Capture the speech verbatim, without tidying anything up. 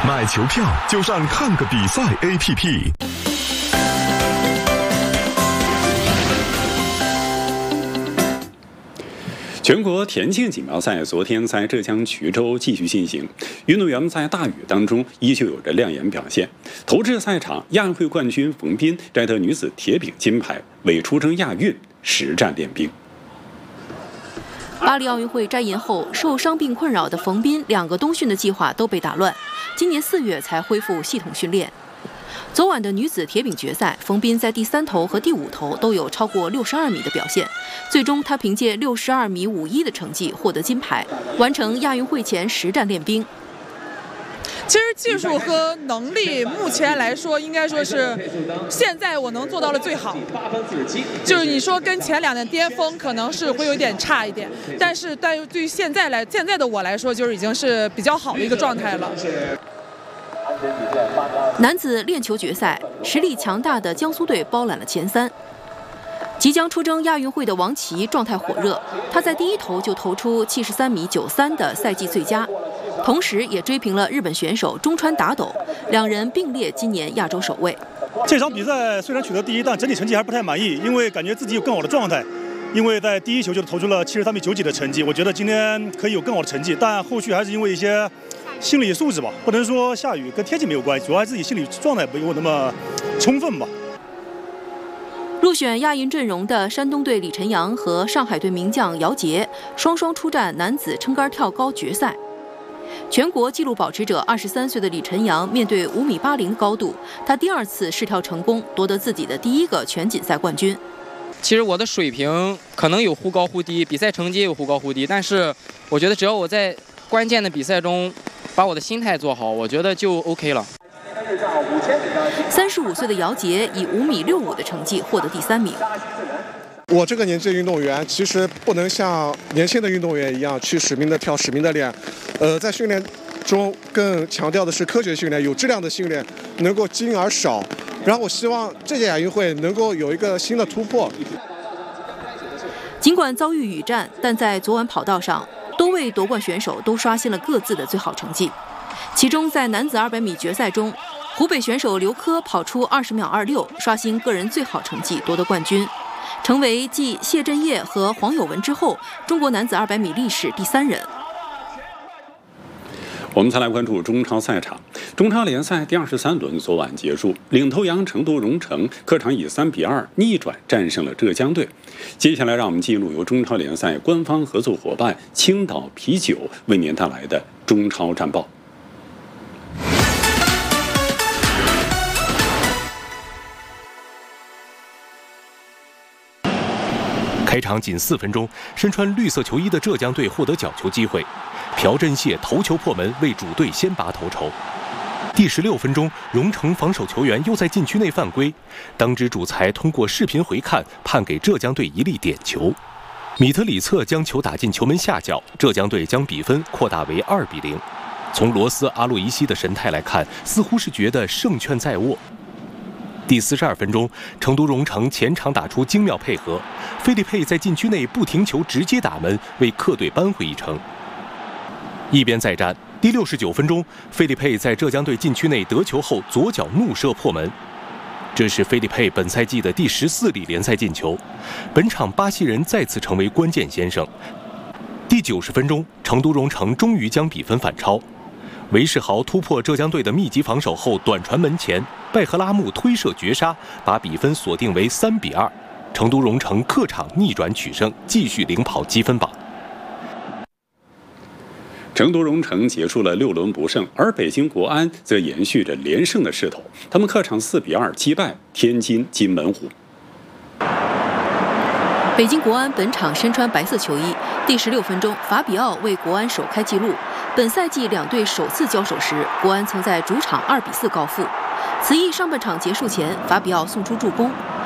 买球票就上看个比赛 A P P。 全国田径锦标赛昨天在浙江衢州继续进行，运动员们在大雨当中依旧有着亮眼表现。头至赛场，亚运会冠军冯彬摘得女子铁饼金牌，为出征亚运实战练兵。 巴黎奥运会摘银后，受伤病困扰的冯彬两个冬训的计划都被打乱，今年四月才恢复系统训练。昨晚的女子铁饼决赛，冯彬在第三投和第五投都有超过六十二米的表现，最终她凭借六十二米五一的成绩获得金牌，完成亚运会前实战练兵。 其实技术和能力目前来说，应该说是现在我能做到的最好。就是你说跟前两年巅峰可能是会有点差一点，但是但对于现在来现在的我来说，就是已经是比较好的一个状态了。 男子链球决赛，实力强大的江苏队包揽了前三。即将出征亚运会的王琦状态火热，他在第一投就投出七十三米九三的赛季最佳，同时也追平了日本选手中川达斗，两人并列今年亚洲首位。 这场比赛虽然取得第一，但整体成绩还不太满意，因为感觉自己有更好的状态。因为在第一球就投出了七十三米九几的成绩，我觉得今天可以有更好的成绩，但后续还是因为一些心理素质吧，不能说下雨跟天气没有关系，主要还是自己心理状态没有那么充分吧。 入选亚运阵容的山东队李晨阳和上海队名将姚杰双双出战男子撑杆跳高决赛。全国纪录保持者二十三岁的李晨阳面对五米八零的高度，他第二次试跳成功，夺得自己的第一个全锦赛冠军。 其实我的水平可能有忽高忽低，比赛成绩也有忽高忽低，但是我觉得只要我在关键的比赛中把我的心态做好，我觉得就 OK 了。 三十五岁的姚杰以五米六五的成绩获得第三名。 我这个年纪的运动员，其实不能像年轻的运动员一样去使命的跳、使命的练，呃，在训练中更强调的是科学训练、有质量的训练，能够精而少。然后我希望这届亚运会能够有一个新的突破。 尽管遭遇雨战，但在昨晚跑道上，多位夺冠选手都刷新了各自的最好成绩。其中，在男子二百米决赛中，湖北选手刘科跑出二十秒二六，刷新个人最好成绩，夺得冠军，成为继谢震业和黄有文之后，中国男子二百米历史第三人。 我们再来关注中超赛场。中超联赛第二十三轮昨晚结束，领头羊成都蓉城客场以三比二逆转战胜了浙江队。接下来，让我们记录由中超联赛官方合作伙伴青岛啤酒为您带来的中超战报。 开场仅四分钟，身穿绿色球衣的浙江队获得角球机会，朴振燮头球破门，为主队先拔头筹。第十六分钟，蓉城防守球员又在禁区内犯规，当值主裁通过视频回看，判给浙江队一粒点球。米特里策将球打进球门下角，浙江队将比分扩大为二比零。从罗斯·阿洛伊西的神态来看，似乎是觉得胜券在握。第四十二分钟，成都蓉城前场打出精妙配合，菲利佩在禁区内不停球直接打门，为客队扳回一城。一边再战，第六十九分钟，菲利佩在浙江队禁区内得球后左脚怒射破门，这是菲利佩本赛季的第十四粒联赛进球。本场巴西人再次成为关键先生。第九十分钟，成都蓉城终于将比分反超。韦世豪突破浙江队的密集防守后短传门前，拜赫拉木推射绝杀，把比分锁定为三比二。成都蓉城客场逆转取胜，继续领跑积分榜。 成都蓉城结束了六轮不胜，而北京国安则延续着连胜的势头，他们客场四比二击败天津津门虎。 北京国安本场身穿白色球衣，第十六分钟，法比奥为国安首开纪录。本赛季两队首次交手时，国安曾在主场二比四告负。此役上半场结束前，法比奥送出助攻。